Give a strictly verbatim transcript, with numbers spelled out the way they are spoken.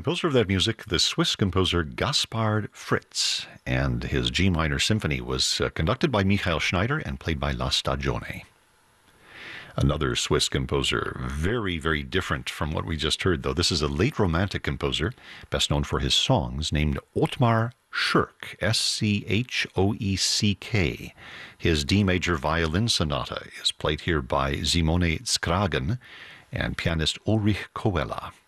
composer of that music, the Swiss composer Gaspard Fritz, and his G minor symphony was uh, conducted by Michael Schneider and played by La Stagione. Another Swiss composer, very, very different from what we just heard, though. This is a late Romantic composer, best known for his songs, named Ottmar Schurk, S C H O E C K. His D major violin sonata is played here by Simone Skragen and pianist Ulrich Koella.